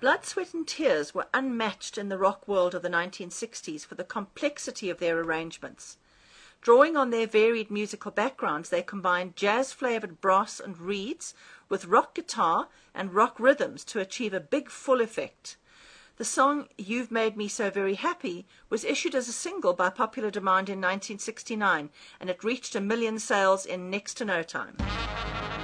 Blood, Sweat and Tears were unmatched in the rock world of the 1960s for the complexity of their arrangements. Drawing on their varied musical backgrounds, they combined jazz-flavored brass and reeds with rock guitar and rock rhythms to achieve a big full effect. The song You've Made Me So Very Happy was issued as a single by popular demand in 1969, and it reached 1 million sales in next to no time.